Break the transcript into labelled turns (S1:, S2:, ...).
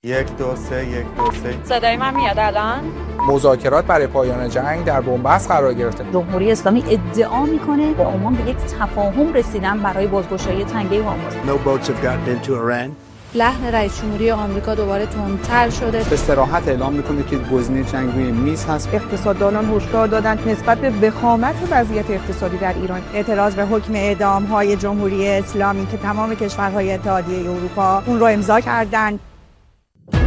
S1: 1 2 3 1 2 3.
S2: صدای من میاد الان؟
S3: مذاکرات برای پایان جنگ در بنبست قرار گرفته.
S4: جمهوری اسلامی ادعا میکنه با عمان به یک تفاهم رسیدن برای بازگشایی تنگه هرمز.
S5: No boats have gotten into Iran.
S6: لحن رئیس جمهوری آمریکا دوباره تندتر شده.
S7: به صراحت اعلام میکنه که گزینه جنگ روی میز هست.
S8: اقتصاددانان هشدار دادند نسبت به وخامت وضعیت اقتصادی در ایران. اعتراض به حکم اعدام‌های جمهوری اسلامی که تمام کشورهای اتحادیه اروپا اون رو امضا کردند.